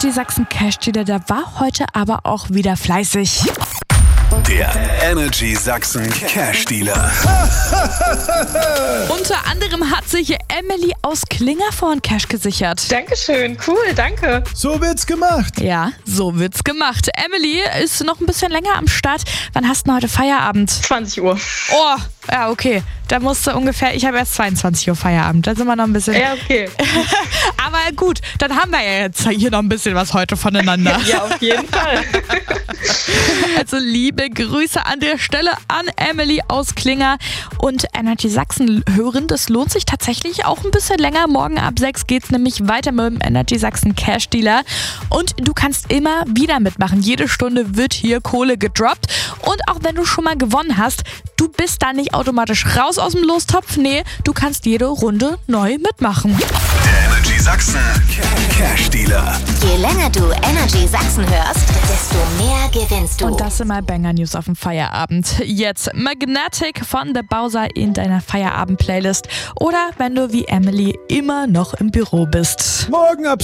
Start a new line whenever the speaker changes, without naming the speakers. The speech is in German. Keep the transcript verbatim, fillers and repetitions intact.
Energy Sachsen Cash Dealer, der war heute aber auch wieder fleißig.
Der Energy Sachsen Cash Dealer.
Unter anderem hat sich Emily aus Klingervorn Cash gesichert.
Dankeschön, cool, danke.
So wird's gemacht.
Ja, so wird's gemacht. Emily ist noch ein bisschen länger am Start. Wann hast du denn heute Feierabend?
zwanzig Uhr.
Oh, ja, okay. Da musst du ungefähr, ich habe erst zweiundzwanzig Uhr Feierabend. Da sind wir noch ein bisschen...
Ja, okay.
Aber gut, dann haben wir ja jetzt hier noch ein bisschen was heute voneinander.
Ja, auf jeden Fall.
Also liebe Grüße an der Stelle an Emily aus Klinger und Energy Sachsen hören. Das lohnt sich tatsächlich auch ein bisschen länger. Morgen ab sechs geht's nämlich weiter mit dem Energy Sachsen Cash Dealer. Und du kannst immer wieder mitmachen. Jede Stunde wird hier Kohle gedroppt. Und auch wenn du schon mal gewonnen hast, du bist da nicht automatisch raus aus dem Lostopf. Nee, du kannst jede Runde neu mitmachen.
Der Energy Sachsen Cash Dealer.
Je länger du Energy Sachsen hörst, desto mehr gewinnst du.
Und das sind mal Banger-News auf dem Feierabend. Jetzt Magnetic von The Bowser in deiner Feierabend-Playlist. Oder wenn du wie Emily immer noch im Büro bist.
Morgen ab